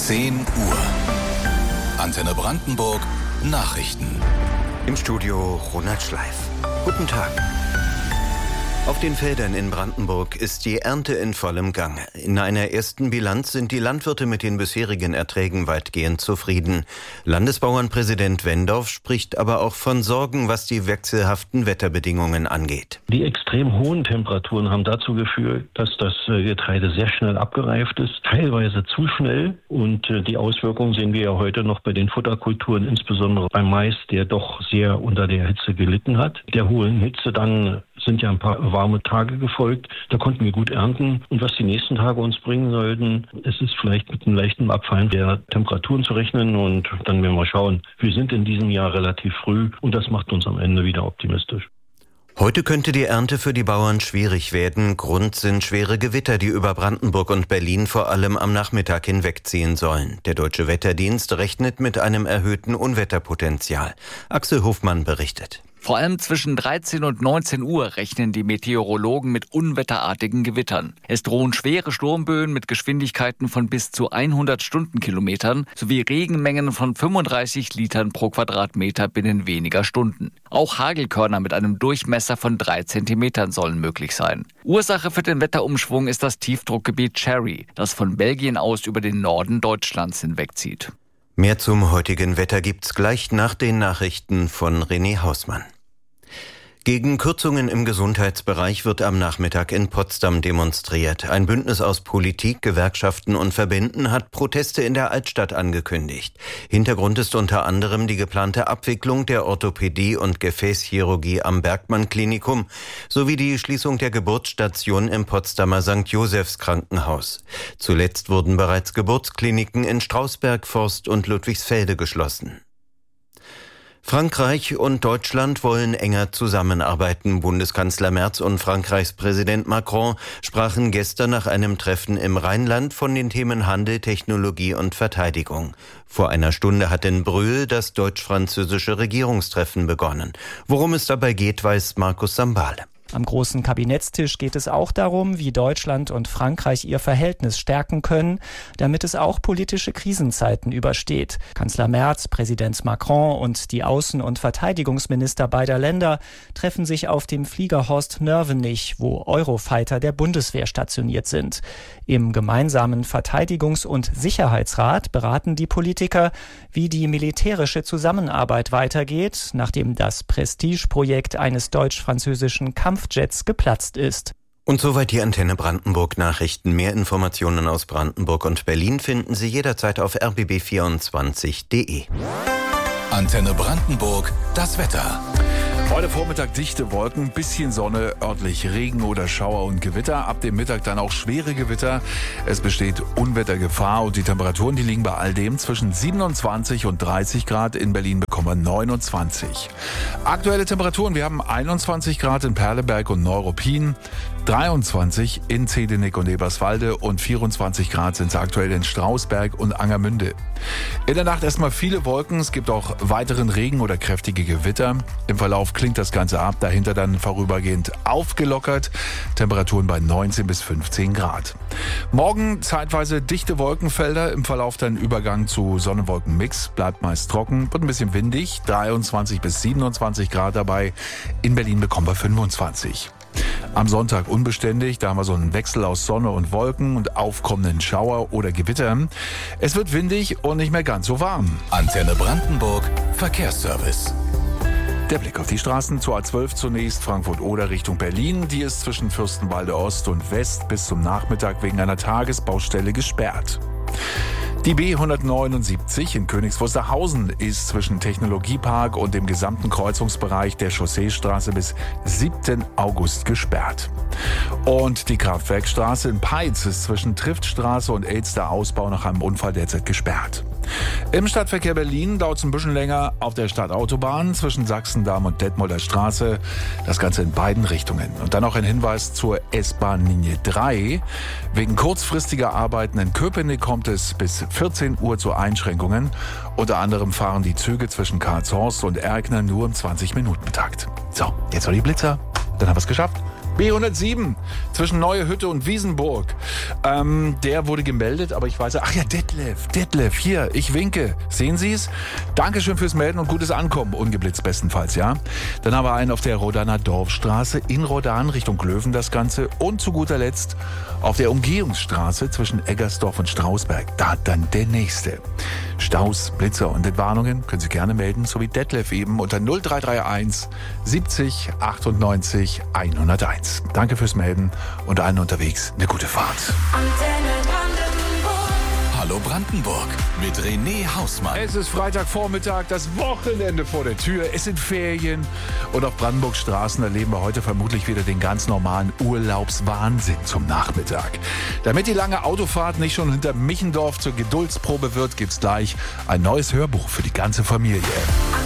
10 Uhr. Antenne Brandenburg Nachrichten. Im Studio Ronald Schleif. Guten Tag. Auf den Feldern in Brandenburg ist die Ernte in vollem Gange. In einer ersten Bilanz sind die Landwirte mit den bisherigen Erträgen weitgehend zufrieden. Landesbauernpräsident Wendorf spricht aber auch von Sorgen, was die wechselhaften Wetterbedingungen angeht. Die extrem hohen Temperaturen haben dazu geführt, dass das Getreide sehr schnell abgereift ist, teilweise zu schnell. Und die Auswirkungen sehen wir ja heute noch bei den Futterkulturen, insbesondere beim Mais, der doch sehr unter der Hitze gelitten hat. Der hohen Hitze dann sind ja ein paar warme Tage gefolgt. Da konnten wir gut ernten. Und was die nächsten Tage uns bringen sollten, es ist vielleicht mit einem leichten Abfallen der Temperaturen zu rechnen. Und dann werden wir schauen. Wir sind in diesem Jahr relativ früh und das macht uns am Ende wieder optimistisch. Heute könnte die Ernte für die Bauern schwierig werden. Grund sind schwere Gewitter, die über Brandenburg und Berlin vor allem am Nachmittag hinwegziehen sollen. Der Deutsche Wetterdienst rechnet mit einem erhöhten Unwetterpotenzial. Axel Hofmann berichtet. Vor allem zwischen 13 und 19 Uhr rechnen die Meteorologen mit unwetterartigen Gewittern. Es drohen schwere Sturmböen mit Geschwindigkeiten von bis zu 100 Stundenkilometern sowie Regenmengen von 35 Litern pro Quadratmeter binnen weniger Stunden. Auch Hagelkörner mit einem Durchmesser von 3 Zentimetern sollen möglich sein. Ursache für den Wetterumschwung ist das Tiefdruckgebiet Cherry, das von Belgien aus über den Norden Deutschlands hinwegzieht. Mehr zum heutigen Wetter gibt's gleich nach den Nachrichten von René Hausmann. Gegen Kürzungen im Gesundheitsbereich wird am Nachmittag in Potsdam demonstriert. Ein Bündnis aus Politik, Gewerkschaften und Verbänden hat Proteste in der Altstadt angekündigt. Hintergrund ist unter anderem die geplante Abwicklung der Orthopädie und Gefäßchirurgie am Bergmann-Klinikum sowie die Schließung der Geburtsstation im Potsdamer St. Josephs Krankenhaus. Zuletzt wurden bereits Geburtskliniken in Strausberg, Forst und Ludwigsfelde geschlossen. Frankreich und Deutschland wollen enger zusammenarbeiten. Bundeskanzler Merz und Frankreichs Präsident Macron sprachen gestern nach einem Treffen im Rheinland von den Themen Handel, Technologie und Verteidigung. Vor einer Stunde hat in Brühl das deutsch-französische Regierungstreffen begonnen. Worum es dabei geht, weiß Markus Sambale. Am großen Kabinettstisch geht es auch darum, wie Deutschland und Frankreich ihr Verhältnis stärken können, damit es auch politische Krisenzeiten übersteht. Kanzler Merz, Präsident Macron und die Außen- und Verteidigungsminister beider Länder treffen sich auf dem Flieger Horst Nörvenich, wo Eurofighter der Bundeswehr stationiert sind. Im gemeinsamen Verteidigungs- und Sicherheitsrat beraten die Politiker, wie die militärische Zusammenarbeit weitergeht, nachdem das Prestigeprojekt eines deutsch-französischen Kampfjets geplatzt ist. Und soweit die Antenne Brandenburg Nachrichten. Mehr Informationen aus Brandenburg und Berlin finden Sie jederzeit auf rbb24.de. Antenne Brandenburg, das Wetter. Heute Vormittag dichte Wolken, bisschen Sonne, örtlich Regen oder Schauer und Gewitter. Ab dem Mittag dann auch schwere Gewitter. Es besteht Unwettergefahr und die Temperaturen, die liegen bei all dem zwischen 27 und 30 Grad. In Berlin bekommen wir 29. Aktuelle Temperaturen, wir haben 21 Grad in Perleberg und Neuruppin, 23 in Zedenick und Eberswalde und 24 Grad sind es aktuell in Strausberg und Angermünde. In der Nacht erstmal viele Wolken, es gibt auch weiteren Regen oder kräftige Gewitter. Im Verlauf klingt das Ganze ab, dahinter dann vorübergehend aufgelockert. Temperaturen bei 19 bis 15 Grad. Morgen zeitweise dichte Wolkenfelder, im Verlauf dann Übergang zu Sonne-Wolken-Mix, bleibt meist trocken, wird ein bisschen windig, 23 bis 27 Grad dabei. In Berlin bekommen wir 25. Am Sonntag unbeständig, da haben wir so einen Wechsel aus Sonne und Wolken und aufkommenden Schauer oder Gewittern. Es wird windig und nicht mehr ganz so warm. Antenne Brandenburg, Verkehrsservice. Der Blick auf die Straßen zur A12 zunächst, Frankfurt-Oder Richtung Berlin. Die ist zwischen Fürstenwalde Ost und West bis zum Nachmittag wegen einer Tagesbaustelle gesperrt. Die B179 in Königs Wusterhausen ist zwischen Technologiepark und dem gesamten Kreuzungsbereich der Chausseestraße bis 7. August gesperrt. Und die Kraftwerkstraße in Peitz ist zwischen Triftstraße und Elster Ausbau nach einem Unfall derzeit gesperrt. Im Stadtverkehr Berlin dauert es ein bisschen länger auf der Stadtautobahn zwischen Sachsendamm und Detmolder Straße. Das Ganze in beiden Richtungen. Und dann noch ein Hinweis zur S-Bahn-Linie 3. Wegen kurzfristiger Arbeiten in Köpenick kommt es bis 14 Uhr zu Einschränkungen. Unter anderem fahren die Züge zwischen Karlshorst und Erkner nur im 20-Minuten-Takt. So, jetzt noch die Blitzer. Dann haben wir es geschafft. B107 zwischen Neue Hütte und Wiesenburg. Der wurde gemeldet, aber ich weiß, ach ja, Detlef, hier, ich winke. Sehen Sie es? Dankeschön fürs Melden und gutes Ankommen, ungeblitzt bestenfalls, ja. Dann haben wir einen auf der Rodaner Dorfstraße in Rodan Richtung Löwen das Ganze und zu guter Letzt auf der Umgehungsstraße zwischen Eggersdorf und Strausberg. Da dann der nächste. Staus, Blitzer und Entwarnungen können Sie gerne melden, so wie Detlef eben unter 0331 70 98 101. Danke fürs Melden und allen unterwegs eine gute Fahrt. Hallo Brandenburg mit René Hausmann. Es ist Freitagvormittag, das Wochenende vor der Tür. Es sind Ferien und auf Brandenburgs Straßen erleben wir heute vermutlich wieder den ganz normalen Urlaubswahnsinn zum Nachmittag. Damit die lange Autofahrt nicht schon hinter Michendorf zur Geduldsprobe wird, gibt's gleich ein neues Hörbuch für die ganze Familie.